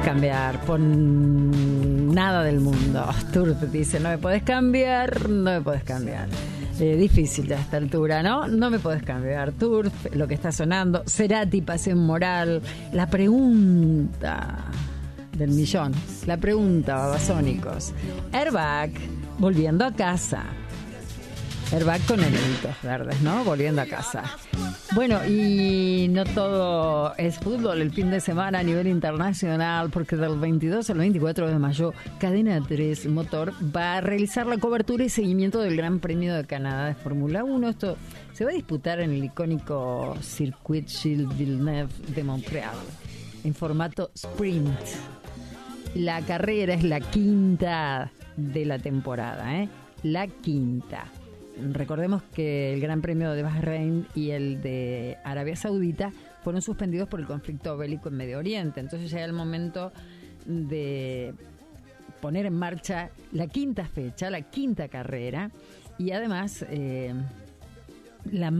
cambiar por nada del mundo. Turf dice, no me podés cambiar, no me podés cambiar. Difícil ya a esta altura, ¿no? No me podés cambiar. Turf, lo que está sonando. Cerati, Pasión Moral. La pregunta del millón. La pregunta, babasónicos. Airbag, volviendo a casa. Airbag con enanitos verdes, ¿no? Volviendo a casa. Bueno, y no todo es fútbol. El fin de semana a nivel internacional, porque del 22 al 24 de mayo, Cadena 3 Motor va a realizar la cobertura y seguimiento del Gran Premio de Canadá de Fórmula 1. Esto se va a disputar en el icónico Circuit Gilles Villeneuve de Montreal, en formato sprint. La carrera es la quinta de la temporada, ¿eh? La quinta. Recordemos que el Gran Premio de Bahrein y el de Arabia Saudita fueron suspendidos por el conflicto bélico en Medio Oriente. Entonces llega el momento de poner en marcha la quinta fecha, la quinta carrera, y además la